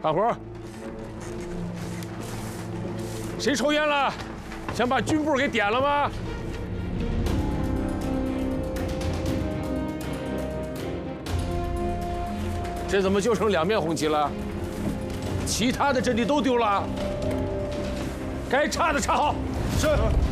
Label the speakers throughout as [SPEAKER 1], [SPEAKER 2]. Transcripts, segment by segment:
[SPEAKER 1] 大伙儿，谁抽烟了？想把军部给点了吗？这怎么就剩2面红旗了？其他的阵地都丢了。该插的插好。是。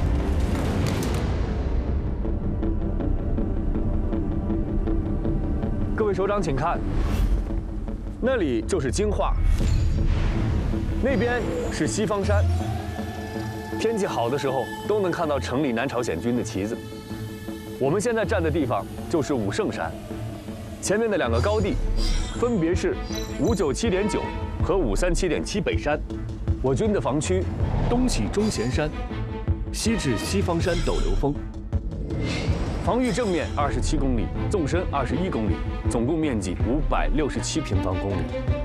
[SPEAKER 2] 各位首长，请看，那里就是京化，那边是西方山。天气好的时候，都能看到城里南朝鲜军的旗子。我们现在站的地方就是武圣山，前面的2个高地，分别是597.9和537.7北山。我军的防区，东起钟贤山，西至西方山斗流峰。防御正面27公里，纵深21公里，总共面积567平方公里。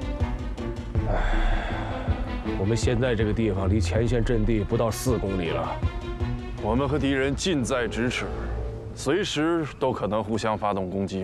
[SPEAKER 1] 我们现在这个地方离前线阵地不到4公里了。
[SPEAKER 3] 我们和敌人近在咫尺，随时都可能互相发动攻击。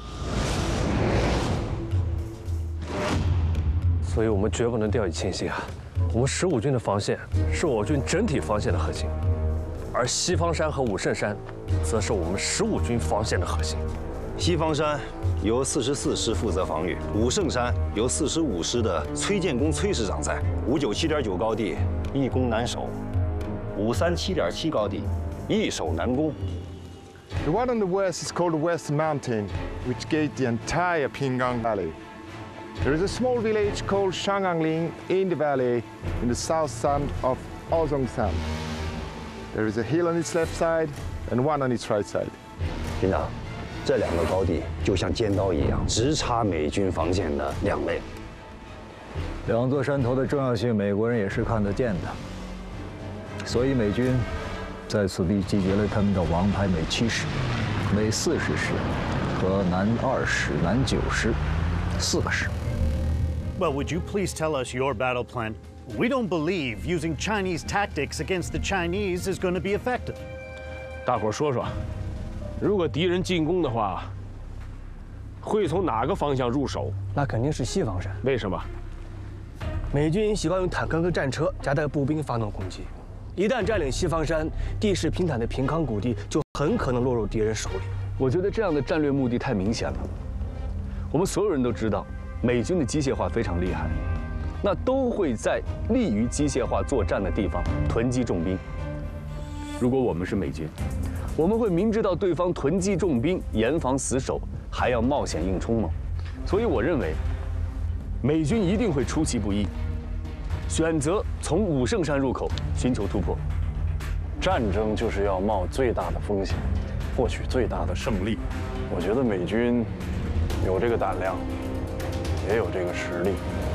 [SPEAKER 4] 所以我们绝不能掉以轻心啊！我们15军的防线是我军整体防线的核心，而西方山和武圣山，则是我们15军防线的核心。
[SPEAKER 5] 西方山由44师负责防御，武圣山由45师的崔建功崔师长在。597.9高地易攻难守，537.7高地易守难攻。
[SPEAKER 6] The one on the west is called the West Mountain, which gate the entire Pinggang Valley. There is a small village called Shangangling in the valley, in the south side of Ozongsan. There is a hill on its left side and one on its right side.
[SPEAKER 5] 军长，这2个高地就像尖刀一样，直插美军防线的2肋。
[SPEAKER 7] 2座山头的重要性，美国人也是看得见的。所以美军在此地集结了他们的王牌美7师、美40师和南2师、南9师4个师。
[SPEAKER 8] Well, would you please tell us your battle plan? We don't believe using Chinese tactics against the Chinese is going to be effective.
[SPEAKER 1] 大伙儿说说，如果敌人进攻的话，会从哪个方向入手？
[SPEAKER 2] 那肯定是西方山。
[SPEAKER 1] 为什么？
[SPEAKER 2] 美军喜欢用坦克和战车夹带步兵发动攻击，一旦占领西方山，地势平坦的平康谷地就很可能落入敌人手里。
[SPEAKER 9] 我觉得这样的战略目的太明显了。我们所有人都知道，美军的机械化非常厉害，那都会在利于机械化作战的地方囤积重兵。如果我们是美军，我们会明知道对方囤积重兵，严防死守，还要冒险硬冲吗？所以我认为，美军一定会出其不意，选择从武圣山入口寻求突破。
[SPEAKER 3] 战争就是要冒最大的风险，获取最大的胜利。我觉得美军有这个胆量，也有这个实力。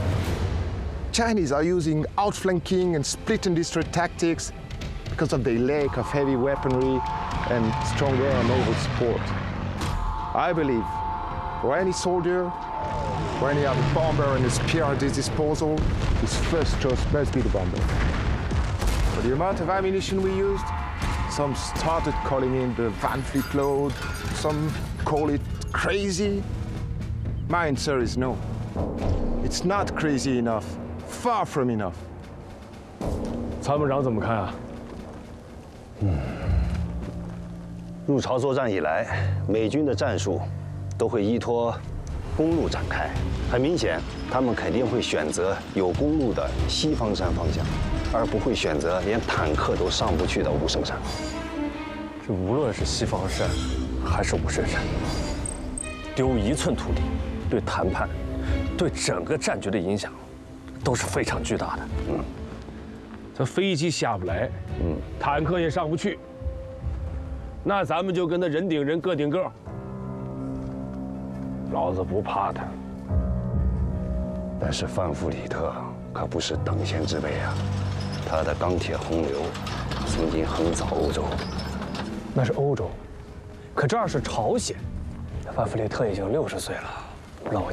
[SPEAKER 6] Chinese are using outflanking and split and destroy tactics because of their lack of heavy weaponry and strong air and naval support. I believe for any soldier, for any other bomber and a spear at his disposal, his first choice must be the bomber. For the amount of ammunition we used, some started calling it the Van Fleet load, some call it crazy. My answer is no. It's not crazy enough. Far from enough.
[SPEAKER 1] 参谋长怎么看啊？
[SPEAKER 5] 入朝作战以来，美军的战术都会依托公路展开。很明显，他们肯定会选择有公路的西方山方向，而不会选择连坦克都上不去的武圣山。
[SPEAKER 4] 这无论是西方山还是武圣山，丢1寸土地，对谈判、对整个战局的影响。 都是非常巨大的。
[SPEAKER 1] 这飞机下不来，坦克也上不去，那咱们就跟他人顶人，个顶个。老子不怕他。
[SPEAKER 5] 但是范弗里特可不是等闲之辈啊，他的钢铁洪流曾经横扫欧洲。
[SPEAKER 2] 那是欧洲，可这儿是朝鲜。范弗里特已经60岁了，老